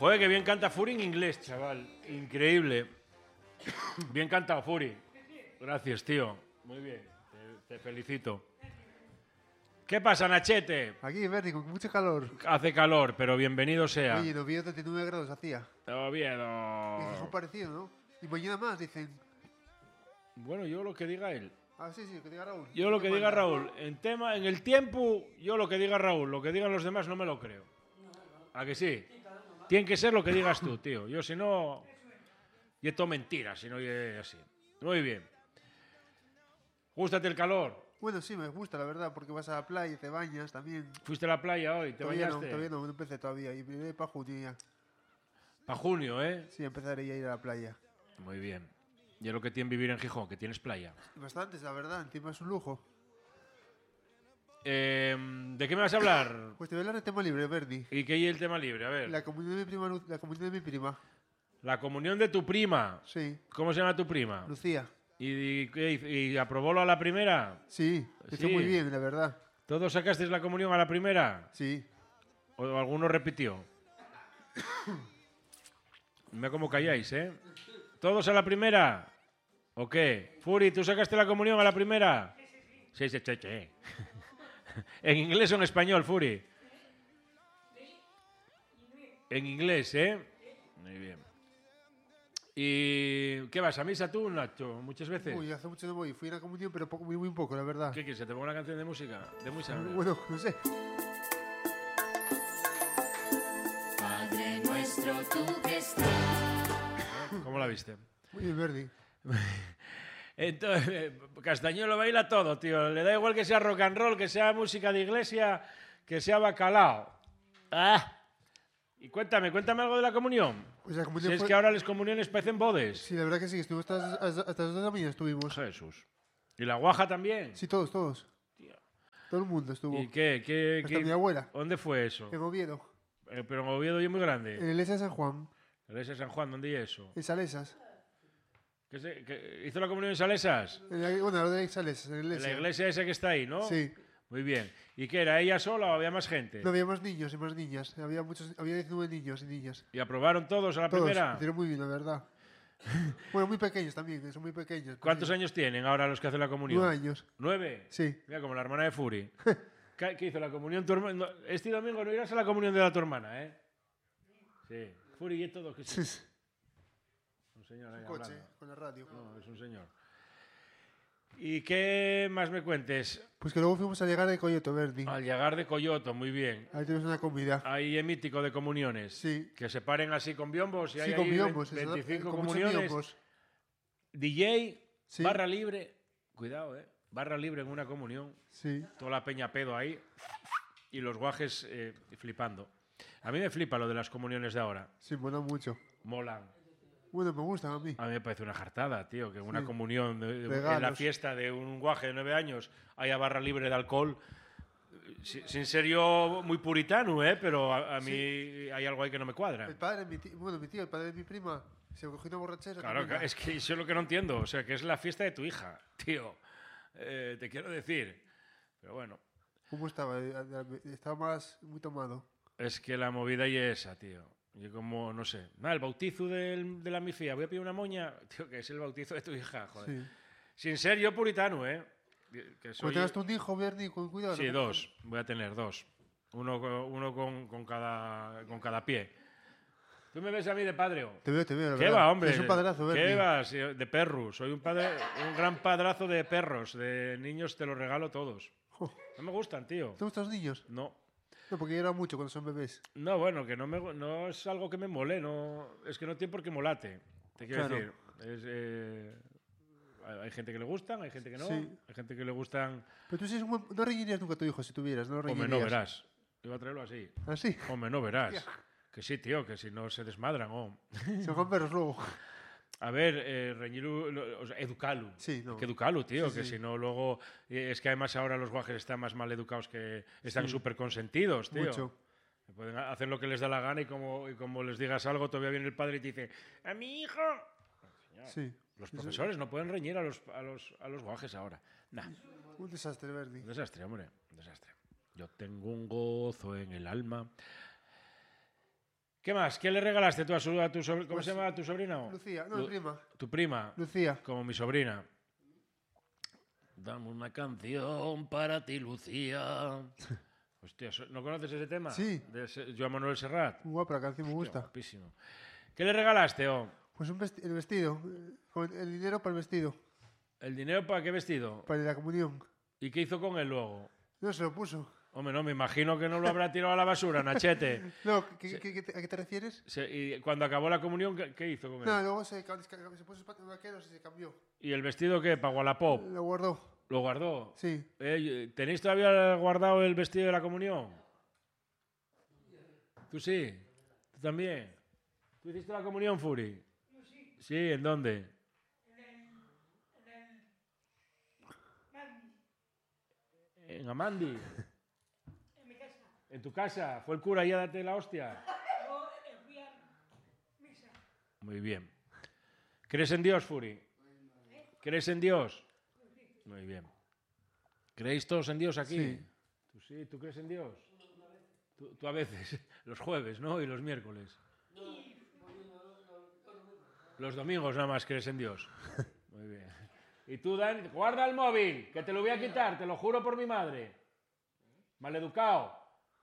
Joder, que bien canta Furi en inglés, chaval. Increíble. Bien cantado, Furi. Gracias, tío. Muy bien. Te felicito. ¿Qué pasa, Nachete? Aquí, Bernie, con mucho calor. Hace calor, pero bienvenido sea. Oye, en Oviedo 39 grados hacía. Oviedo. Y Gijón parecido, ¿no? Y mañana más, dicen. Bueno, yo lo que diga él. Ah, sí, que diga Raúl. Yo lo que diga Raúl. En el tiempo, yo lo que diga Raúl. Lo que digan los demás no me lo creo. ¿A que sí? Tiene que ser lo que digas tú, tío. Yo si no... Y esto mentira, si no es así. Muy bien. ¿Gústate el calor? Bueno, sí, me gusta, la verdad, porque vas a la playa, te bañas también. ¿Fuiste a la playa hoy? ¿Te bañaste? Todavía no empecé todavía. Y me para junio ya. Para junio, ¿eh? Sí, empezaré ya a ir a la playa. Muy bien. Y es lo que tiene vivir en Gijón, que tienes playa. Bastantes, la verdad, encima es un lujo. ¿De qué me vas a hablar? Pues te voy a hablar de tema libre, Bernie. ¿Y qué hay el tema libre? A ver. La comunión de mi prima. La comunión de mi prima. La comunión de tu prima. Sí. ¿Cómo se llama tu prima? Lucía. ¿Y aprobólo a la primera? Sí, está muy bien, la verdad. ¿Todos sacasteis la comunión a la primera? Sí. ¿O alguno repitió? Mira cómo calláis, ¿eh? ¿Todos a la primera? ¿O qué? Furi, ¿tú sacaste la comunión a la primera? Sí. ¿En inglés o en español, Furi? En inglés, ¿eh? Muy bien. ¿Y qué vas a misa tú, Nacho? ¿Muchas veces? Uy, hace mucho no voy. Fui a una comunión, pero muy poco, la verdad. ¿Qué quieres? ¿Te pongo una canción de música? ¿De música? Bueno, no sé. Padre nuestro, tú que estás. ¿Cómo la viste? Muy bien, Bernie. Entonces, Castañuelo baila todo, tío. Le da igual que sea rock and roll, que sea música de iglesia, que sea bacalao. ¡Ah! Y cuéntame algo de la comunión. Pues la comunión Si es fue... que ahora las comuniones parecen bodes. Sí, la verdad que sí, estuvimos hasta las 2 de la mañana estuvimos. Jesús. ¿Y la guaja también? Sí, todos. Tío. Todo el mundo estuvo. ¿Y qué? Hasta mi abuela, ¿Dónde fue eso? en Oviedo. Pero en Oviedo es muy En grande. la iglesia de San Juan, La iglesia de San Juan, ¿dónde es eso? en Salesas. ¿Que hizo la comunión en Salesas? Bueno, lo de Salesas, en la En iglesia. la iglesia esa que está ahí, ¿no? Sí. Muy bien. ¿Y qué era? ¿Ella sola o había más gente? No, había más niños y más niñas. Había 19 niños y niñas. ¿Y aprobaron todos a la Todos, primera? hicieron muy bien, la verdad. Bueno, muy pequeños también, son muy pequeños. ¿Cuántos años tienen ahora los que hacen la comunión? 9 años. ¿9? Sí. Mira, como la hermana de Furi. ¿Qué hizo la comunión tu hermana? Este domingo no irás a la comunión de tu hermana, ¿eh? Sí. Furi y todo. ¿Qué es? Un señor ahí Un coche, hablando. con la radio. No, es un señor. ¿Y qué más me cuentes? Pues que luego fuimos a llegar de Coyoto, Bernie. Al llegar de Coyoto, muy bien. Ahí tenemos una comida. Ahí es mítico de comuniones. Sí. Que se paren así con biombos y Sí, hay con ahí biombos. 25 con muchos comuniones. biombos. DJ, Sí. barra libre. Cuidado, barra libre en una comunión. Sí. Toda la peña pedo ahí. Y los guajes flipando. A mí me flipa lo de las comuniones de ahora. Sí, mola mucho. Molan. Bueno, me gustan a mí. A mí me parece una jartada, tío, que una Sí. comunión en la Regalos. fiesta de un guaje de 9 años haya barra libre de alcohol. Sin ser yo muy puritano, pero a mí hay algo ahí que no me cuadra. El padre, mi tío, el padre de mi prima, se cogió una borrachera. Claro, también. es que eso es lo que no entiendo. O sea, que es la fiesta de tu hija, tío. Te quiero decir. Pero bueno, ¿Cómo estaba? Estaba muy tomado. es que la movida y esa, tío. Yo como, no sé. El bautizo de la mi fía. Voy a pedir una moña. Tío, que es el bautizo de tu hija, joder. Sí. Sin ser yo puritano, Que Cuando soy... tengas tú un hijo, Bernie, con cuidado. Sí, ¿no? 2. Voy a tener 2. Uno con cada pie. ¿Tú me ves a mí de padre? Te veo, la ¿Qué verdad. va, hombre? Es un padrazo, Bernie. ¿Qué va? Sí, de perro. Soy un gran padrazo de perros. De niños te los regalo todos. Jo. No me gustan, tío. ¿Te gustan los niños? No. No, porque lloran mucho cuando son bebés. No, bueno, que no es algo que me mole. No, es que no tiene por qué molate. Te quiero Claro. decir. Hay gente que le gustan, hay gente que no. Sí. Hay gente que le gustan... Pero tú sí no reñirías nunca a tu hijo si tuvieras, no lo Hombre, reñirías. no verás. Iba a traerlo así. ¿Ah, sí? Hombre, no verás. Hostia. Que sí, tío, que si no se desmadran. Se van perros luego. A ver, reñiru, o sea, educalu. Sí, no. Que educalu, tío, Sí, que sí. si no luego... es que además ahora los guajes están más mal educados que... Están Sí. súper consentidos, tío. Mucho. Pueden hacer lo que les da la gana y como les digas algo, todavía viene el padre y te dice ¡a mi hijo! Señor, Sí. los profesores no pueden reñir a los guajes ahora. Nah, Un desastre, Bernie. un desastre, hombre, un desastre. Yo tengo un gozo en el alma. ¿Qué más? ¿Qué le regalaste tú a tu sobrina? ¿Cómo se llama tu sobrina? Lucía, no, prima. Tu prima. Lucía. Como mi sobrina. Dame una canción para ti, Lucía. Hostia, ¿no conoces ese tema? Sí. De Joan Manuel Serrat. Muy guapa la canción, me gusta. Guapísimo. ¿Qué le regalaste, Pues el vestido. Con el dinero para el vestido. ¿El dinero para qué vestido? Para la comunión. ¿Y qué hizo con él luego? No, se lo puso. Hombre, no, me imagino que no lo habrá tirado a la basura, Nachete. No, ¿a qué te refieres? Y cuando acabó la comunión, ¿qué hizo con él? No, luego se puso zapatos vaqueros y se cambió. ¿Y el vestido qué? ¿Para Wallapop? Lo guardó. ¿Lo guardó? Sí. ¿Tenéis todavía guardado el vestido de la comunión? ¿Tú sí? ¿Tú también? ¿Tú hiciste la comunión, Furi? Sí. ¿Sí? ¿En dónde? En Amandi. En mi casa. ¿En tu casa? ¿Fue el cura y a darte la hostia? Yo fui a misa. Muy bien. ¿Crees en Dios, Furi? ¿Crees en Dios? Muy bien. ¿Creéis todos en Dios aquí? Sí. ¿Tú sí? ¿Tú crees en Dios? Tú a veces, los jueves, ¿no? Y los miércoles. Los domingos nada más crees en Dios. Muy bien. Y tú, Dan, guarda el móvil, que te lo voy a quitar, te lo juro por mi madre. Maleducado.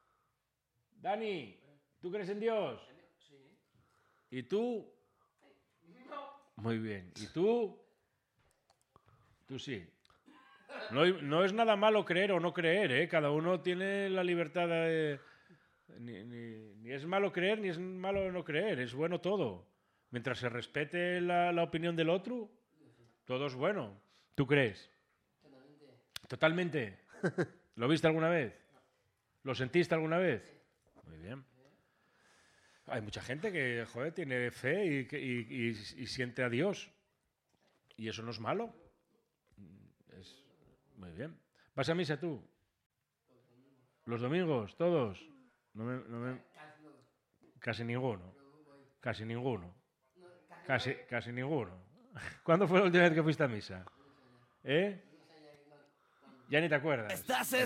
Dani, ¿tú crees en Dios? Sí. ¿Y tú? No. Muy bien. ¿Y tú? Tú sí. No es nada malo creer o no creer, ¿eh? Cada uno tiene la libertad de... Ni es malo creer ni es malo no creer, es bueno todo. Mientras se respete la opinión del otro, todo es bueno. ¿Tú crees? ¿Totalmente? ¿Lo viste alguna vez? ¿Lo sentiste alguna vez? Muy bien. Hay mucha gente que, joder, tiene fe y siente a Dios. Y eso no es malo. Muy bien. ¿Vas a misa tú? ¿Los domingos? ¿Todos? Casi ninguno. Casi ninguno. Casi ninguno. ¿Cuándo fue la última vez que fuiste a misa? ¿Eh? Ya ni te acuerdas.